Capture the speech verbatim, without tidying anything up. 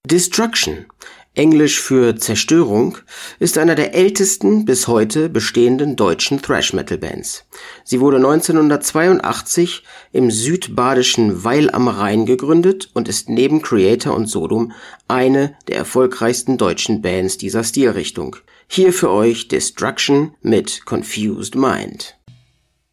Destruction, englisch für Zerstörung, ist einer der ältesten bis heute bestehenden deutschen Thrash-Metal-Bands. Sie wurde neunzehnhundertzweiundachtzig im südbadischen Weil am Rhein gegründet und ist neben Kreator und Sodom eine der erfolgreichsten deutschen Bands dieser Stilrichtung. Hier für euch Destruction mit Confused Mind.